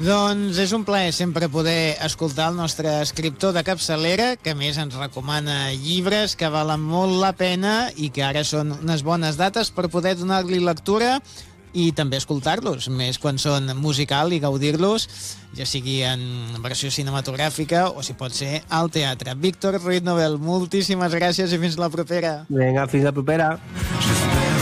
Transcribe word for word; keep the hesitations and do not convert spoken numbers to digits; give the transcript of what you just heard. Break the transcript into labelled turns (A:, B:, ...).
A: Doncs és un plaer sempre poder escoltar el nostre escriptor de capçalera, que a més ens recomana llibres que valen molt la pena i que ara són unes bones dates per poder donar-li lectura i també escoltar-los, més quan són musical i gaudir-los, ja sigui en versió cinematogràfica o si pot ser al teatre. Víctor Ruiz Nobel, moltíssimes gràcies i fins la propera.
B: Vinga, fins la propera.